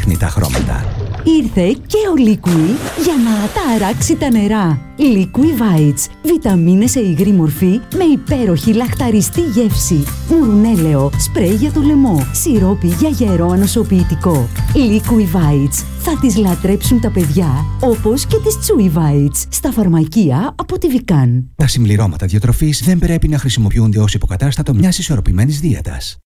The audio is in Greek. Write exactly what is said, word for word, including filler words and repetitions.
τεχνητά χρώματα. Ήρθε και ο Liqui για να τα αράξει τα νερά. Liqui-Vites. Βιταμίνες σε υγρή μορφή με υπέροχη λαχταριστή γεύση. Μουρουνέλαιο, σπρέι για το λαιμό, σιρόπι για γερό ανοσοποιητικό. Liqui-Vites. Θα τις λατρέψουν τα παιδιά, όπως και τις Chewy-Vites, στα φαρμακεία από τη Vican. Τα συμπληρώματα διατροφής δεν πρέπει να χρησιμοποιούνται ως υποκατάστατο μιας ισορροπημένης δίαιτας.